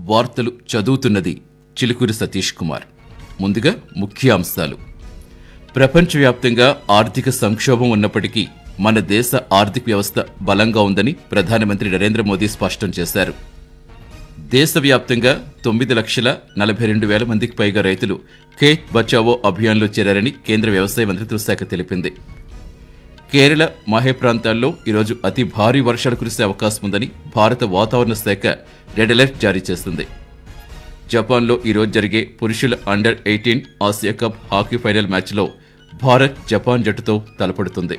వార్తలు చదువుతున్నది చిలుకూరి సతీష్ కుమార్. ముందుగా ముఖ్యాంశాలు. ప్రపంచవ్యాప్తంగా ఆర్థిక సంక్షోభం ఉన్నప్పటికీ మన దేశ ఆర్థిక వ్యవస్థ బలంగా ఉందని ప్రధానమంత్రి నరేంద్ర మోదీ స్పష్టం చేశారు. దేశవ్యాప్తంగా 9,42,000 మందికి పైగా రైతులు ఖేత్ బచావో అభియాన్లో చేరారని కేంద్ర వ్యవసాయ మంత్రిత్వ శాఖ తెలిపింది. కేరళ మాహే ప్రాంతాల్లో ఈరోజు అతి భారీ వర్షాలు కురిసే అవకాశం ఉందని భారత వాతావరణ శాఖ రెడ్ అలర్ట్ జారీ చేసింది. జపాన్లో ఈరోజు జరిగే పురుషుల అండర్-18 ఆసియా కప్ హాకీ ఫైనల్ మ్యాచ్లో భారత్ జపాన్ జట్టుతో తలపడుతుంది.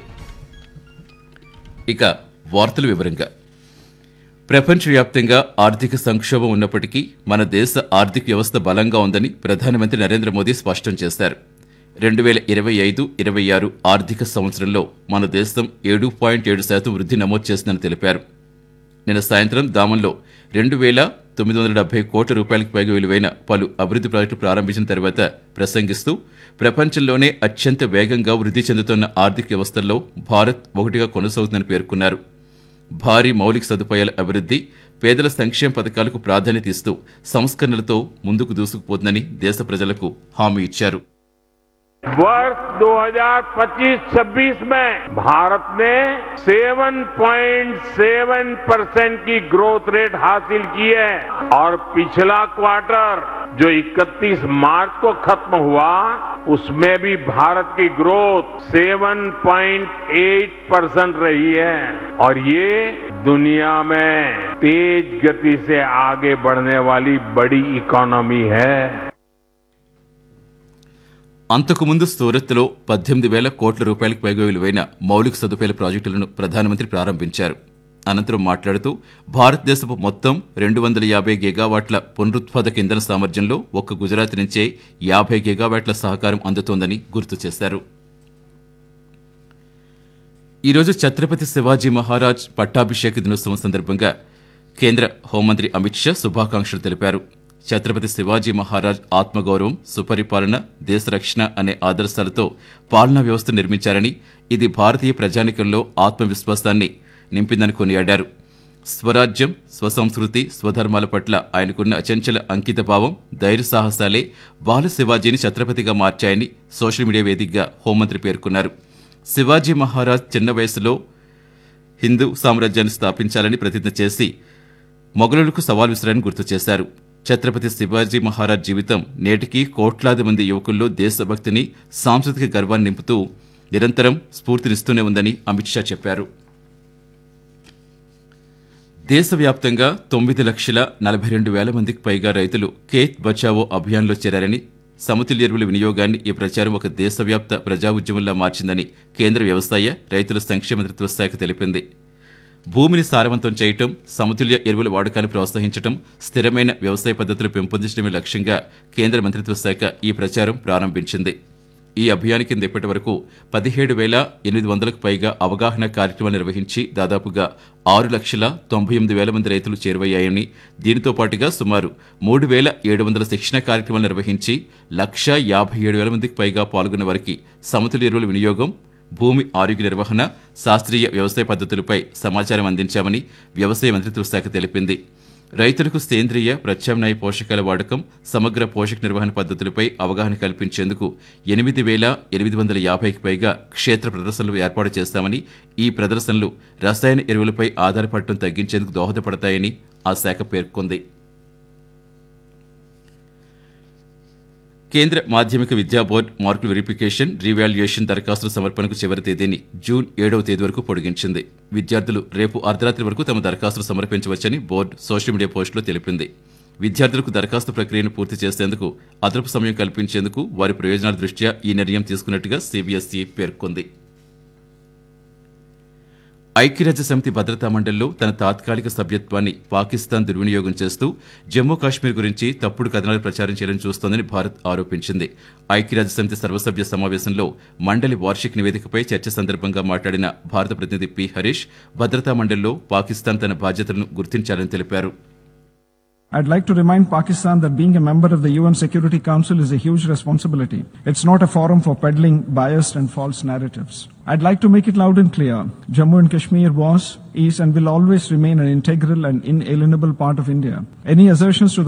ఇక వార్తల వివరంగా. ప్రపంచవ్యాప్తంగా ఆర్థిక సంక్షోభం ఉన్నప్పటికీ మన దేశ ఆర్థిక వ్యవస్థ బలంగా ఉందని ప్రధానమంత్రి నరేంద్ర మోదీ స్పష్టం చేశారు. 2025-26 ఆర్థిక సంవత్సరంలో మన దేశం 7.7% వృద్ధి నమోదు చేసిందని తెలిపారు. నిన్న సాయంత్రం దామన్లో 2,970 కోట్ల రూపాయలకు పైగా విలువైన పలు అభివృద్ధి ప్రాజెక్టులు ప్రారంభించిన తర్వాత ప్రసంగిస్తూ ప్రపంచంలోనే అత్యంత వేగంగా వృద్ధి చెందుతున్న ఆర్థిక వ్యవస్థల్లో భారత్ ఒకటిగా కొనసాగుతుందని పేర్కొన్నారు. భారీ మౌలిక సదుపాయాల అభివృద్ధి, పేదల సంక్షేమ పథకాలకు ప్రాధాన్యత ఇస్తూ సంస్కరణలతో ముందుకు దూసుకుపోతుందని దేశ ప్రజలకు హామీ ఇచ్చారు. वर्ष 2025-26 में भारत ने 7.7% की ग्रोथ रेट हासिल की है और पिछला क्वार्टर जो 31 मार्च को खत्म हुआ उसमें भी भारत की ग्रोथ 7.8% रही है और ये दुनिया में तेज गति से आगे बढ़ने वाली बड़ी इकोनॉमी है. అంతకుముందు సూరత్లో 18,000 కోట్ల రూపాయలకు పైగా విలువైన మౌలిక సదుపాయాల ప్రాజెక్టులను ప్రధానమంత్రి ప్రారంభించారు. అనంతరం మాట్లాడుతూ భారతదేశపు మొత్తం 250 గిగావాట్ల పునరుత్పాదక ఇంధన సామర్థ్యంలో ఒక్క గుజరాత్ నుంచే 50 గిగావాట్ల సహకారం అందుతోందని గుర్తు చేశారు. ఈరోజు ఛత్రపతి శివాజీ మహారాజ్ పట్టాభిషేక దినోత్సవం సందర్భంగా కేంద్ర హోంమంత్రి అమిత్ షా శుభాకాంక్షలు తెలిపారు. ఛత్రపతి శివాజీ మహారాజ్ ఆత్మగౌరవం, సుపరిపాలన, దేశ రక్షణ అనే ఆదర్శాలతో పాలనా వ్యవస్థ నిర్మించారని, ఇది భారతీయ ప్రజానీకంలో ఆత్మవిశ్వాసాన్ని నింపిందని కొనియాడారు. స్వరాజ్యం, స్వసంస్కృతి, స్వధర్మాల పట్ల ఆయనకున్న అచంచల అంకితభావం, ధైర్య సాహసాలే బాల శివాజీని ఛత్రపతిగా మార్చాయని సోషల్ మీడియా వేదికగా హోంమంత్రి పేర్కొన్నారు. శివాజీ మహారాజ్ చిన్న వయసులో హిందూ సామ్రాజ్యాన్ని స్థాపించాలని ప్రతిజ్ఞ చేసి మొఘలులకు సవాల్ విసిరారని గుర్తు చేశారు. ఛత్రపతి శివాజీ మహారాజ్ జీవితం నేటికీ కోట్లాది మంది యువకుల్లో దేశభక్తిని, సాంస్కృతిక గర్వాన్ని నింపుతూ నిరంతరం స్ఫూర్తినిస్తూనే ఉందని అమిత్ షా చెప్పారు. దేశవ్యాప్తంగా 9,42,000 మందికి పైగా రైతులు ఖేత్ బచావో అభియాన్లో చేరారని, సమతుల్య ఎరువుల వినియోగాన్ని ఈ ప్రచారం ఒక దేశవ్యాప్త ప్రజా ఉద్యమంలా మార్చిందని కేంద్ర వ్యవసాయ, రైతుల సంక్షేమ మంత్రిత్వ శాఖ తెలిపింది. భూమిని సారవంతం చేయటం, సమతుల్య ఎరువుల వాడకాన్ని ప్రోత్సహించడం, స్థిరమైన వ్యవసాయ పద్ధతులు పెంపొందించడమే లక్ష్యంగా కేంద్ర మంత్రిత్వ శాఖ ఈ ప్రచారం ప్రారంభించింది. ఈ అభియాన్ కింద ఇప్పటి వరకు 17,800కు పైగా అవగాహన కార్యక్రమాలు నిర్వహించి దాదాపుగా 6,98,000 మంది రైతులు చేరువయ్యాయని, దీనితో పాటుగా సుమారు 3,700 శిక్షణ కార్యక్రమాలు నిర్వహించి 1,57,000 మందికి పైగా పాల్గొన్న వారికి సమతుల్య ఎరువుల వినియోగం, భూమి ఆరోగ్య నిర్వహణ, శాస్త్రీయ వ్యవసాయ పద్ధతులపై సమాచారం అందించామని వ్యవసాయ మంత్రిత్వ శాఖ తెలిపింది. రైతులకు సేంద్రియ, ప్రత్యామ్నాయ పోషకాల వాడకం, సమగ్ర పోషక నిర్వహణ పద్ధతులపై అవగాహన కల్పించేందుకు 8,850కి పైగా క్షేత్ర ప్రదర్శనలు ఏర్పాటు చేస్తామని, ఈ ప్రదర్శనలు రసాయన ఎరువులపై ఆధారపడటం తగ్గించేందుకు దోహదపడతాయని ఆ శాఖ పేర్కొంది. కేంద్ర మాధ్యమిక విద్యా బోర్డు మార్కుల వెరిఫికేషన్, రీవాల్యుయేషన్ దరఖాస్తుల సమర్పణకు చివరి తేదీని జూన్ 7వ తేదీ వరకు పొడిగించింది. విద్యార్థులు రేపు అర్ధరాత్రి వరకు తమ దరఖాస్తులు సమర్పించవచ్చని బోర్డు సోషల్ మీడియా పోస్టులో తెలిపింది. విద్యార్థులకు దరఖాస్తు ప్రక్రియను పూర్తి చేసేందుకు అదనపు సమయం కల్పించేందుకు వారి ప్రయోజనాల దృష్ట్యా ఈ నిర్ణయం తీసుకున్నట్టుగా CBSE పేర్కొంది. ఐక్యరాజ్యసమితి భద్రతా మండలిలో తన తాత్కాలిక సభ్యత్వాన్ని పాకిస్తాన్ దుర్వినియోగం చేస్తూ జమ్మూ కాశ్మీర్ గురించి తప్పుడు కథనాలు ప్రచారం చేయాలని చూస్తోందని భారత్ ఆరోపించింది. ఐక్యరాజ్యసమితి సర్వసభ్య సమావేశంలో మండలి వార్షిక నివేదికపై చర్చ సందర్భంగా మాట్లాడిన భారత ప్రతినిధి పి. హరీష్, భద్రతా మండలిలో పాకిస్తాన్ తన బాధ్యతలను గుర్తించాలని తెలిపారు. I'd like to remind Pakistan that being a member of the UN Security Council is a huge responsibility. It's not a forum for peddling biased and false narratives. I'd like to make it loud and clear. Jammu and Kashmir was, is and will always remain an integral and inalienable part of India. Any assertions to